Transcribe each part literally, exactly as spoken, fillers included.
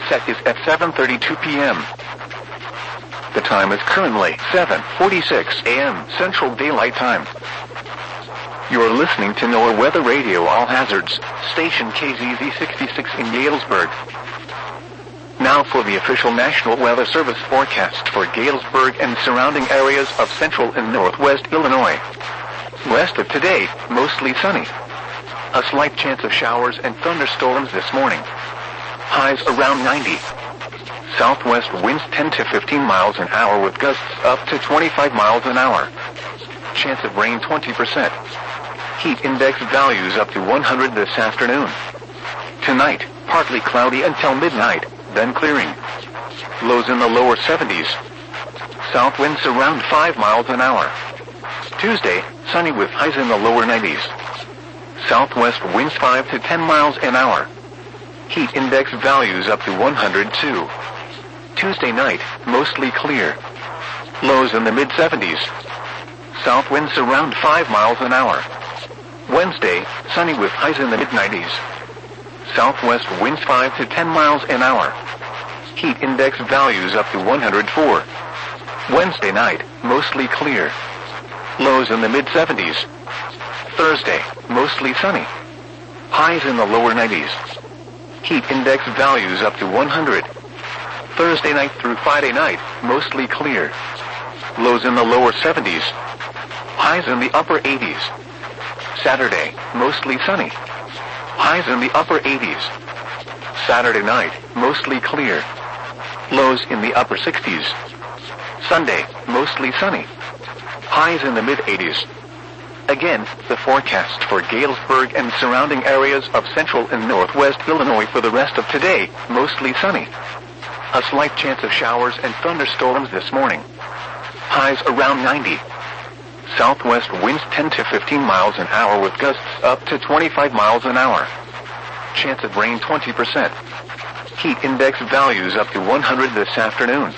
sunset is at seven thirty-two p m The time is currently seven forty-six a m Central Daylight Time. You're listening to NOAA Weather Radio All Hazards, station K Z Z sixty-six in Galesburg. Now for the official National Weather Service forecast for Galesburg and surrounding areas of central and northwest Illinois. West of today, mostly sunny. A slight chance of showers and thunderstorms this morning. Highs around ninety. Southwest winds ten to fifteen miles an hour with gusts up to twenty-five miles an hour. Chance of rain twenty percent. Heat index values up to one hundred this afternoon. Tonight, partly cloudy until midnight, then clearing. Lows in the lower seventies. South winds around five miles an hour. Tuesday, sunny with highs in the lower nineties. Southwest winds five to ten miles an hour. Heat index values up to one hundred two. Tuesday night, mostly clear. Lows in the mid seventies. South winds around five miles an hour. Wednesday, sunny with highs in the mid nineties. Southwest winds five to ten miles an hour. Heat index values up to one hundred four. Wednesday night, mostly clear. Lows in the mid seventies. Thursday, mostly sunny. Highs in the lower nineties. Heat index values up to one hundred. Thursday night through Friday night, mostly clear. Lows in the lower seventies. Highs in the upper eighties. Saturday, mostly sunny. Highs in the upper eighties. Saturday night, mostly clear. Lows in the upper sixties. Sunday, mostly sunny. Highs in the mid eighties. Again, the forecast for Galesburg and surrounding areas of central and northwest Illinois for the rest of today, mostly sunny. A slight chance of showers and thunderstorms this morning. Highs around ninety. Southwest winds ten to fifteen miles an hour with gusts up to twenty-five miles an hour. Chance of rain twenty percent. Heat index values up to one hundred this afternoon.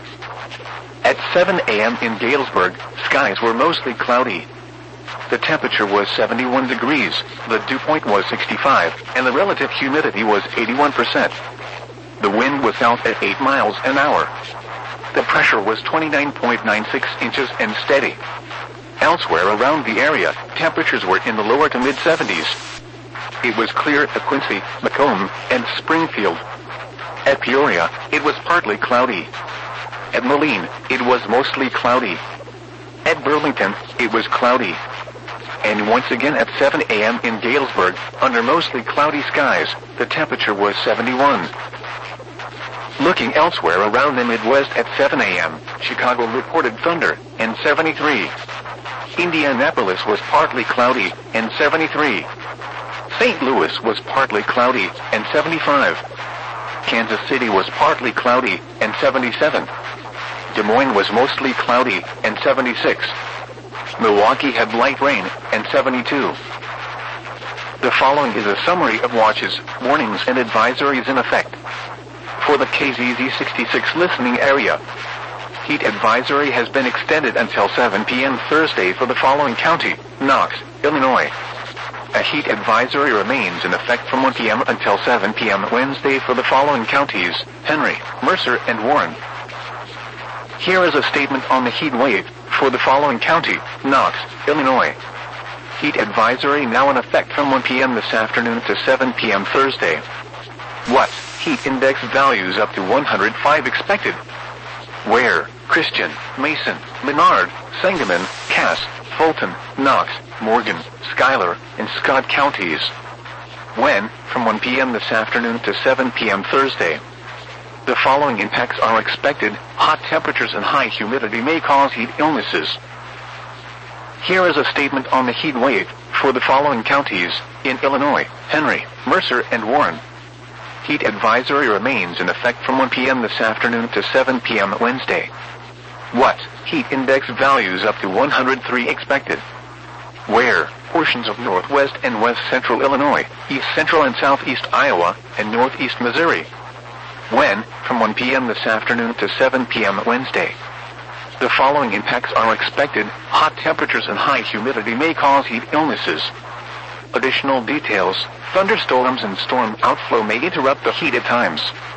At seven a m in Galesburg, skies were mostly cloudy. The temperature was seventy-one degrees, the dew point was sixty-five, and the relative humidity was eighty-one percent. The wind was south at eight miles an hour. The pressure was twenty-nine point nine six inches and steady. Elsewhere around the area, temperatures were in the lower to mid seventies. It was clear at Quincy, Macomb, and Springfield. At Peoria, it was partly cloudy. At Moline, it was mostly cloudy. At Burlington, it was cloudy. And once again at seven a m in Galesburg, under mostly cloudy skies, the temperature was seventy-one. Looking elsewhere around the Midwest at seven a m, Chicago reported thunder, and seventy-three. Indianapolis was partly cloudy, and seventy-three. Saint Louis was partly cloudy, and seventy-five. Kansas City was partly cloudy, and seventy-seven. Des Moines was mostly cloudy, and seventy-six. Milwaukee had light rain, and seventy-two. The following is a summary of watches, warnings, and advisories in effect. For the K Z Z sixty-six listening area, heat advisory has been extended until seven p m Thursday for the following county: Knox, Illinois. A heat advisory remains in effect from one p m until seven p m Wednesday for the following counties: Henry, Mercer, and Warren. Here is a statement on the heat wave for the following county: Knox, Illinois. Heat advisory now in effect from one p m this afternoon to seven p m Thursday. What? Heat index values up to one hundred five expected. Where? Christian, Mason, Menard, Sangamon, Cass, Fulton, Knox, Morgan, Schuyler, and Scott counties. When? From one p m this afternoon to seven p m Thursday. The following impacts are expected. Hot temperatures and high humidity may cause heat illnesses. Here is a statement on the heat wave for the following counties in Illinois: Henry, Mercer, and Warren. Heat advisory remains in effect from one p m this afternoon to seven p m Wednesday. What? Heat index values up to one hundred three expected. Where? Portions of northwest and west central Illinois, east central and southeast Iowa, and northeast Missouri. When? From one p m this afternoon to seven p m Wednesday. The following impacts are expected. Hot temperatures and high humidity may cause heat illnesses. Additional details: thunderstorms and storm outflow may interrupt the heat at times.